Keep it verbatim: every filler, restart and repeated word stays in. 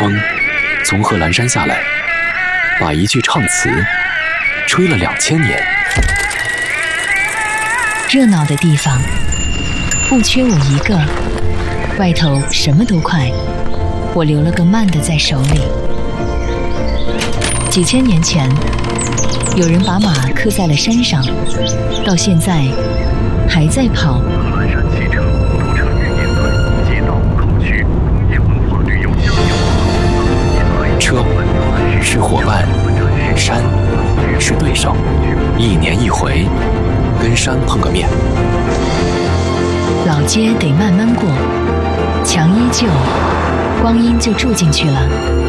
风从贺兰山下来，把一句唱词吹了两千年。 热闹的地方不缺我一个，外头什么都快，我留了个慢的在手里。几千年前，有人把马刻在了山上，到现在还在跑。 贺兰山汽车、土车运营队、街道口区工业文化旅游交流。 车是伙伴，山是对手，一年一回，跟山碰个面。 老街得慢慢过，墙依旧，光阴就住进去了。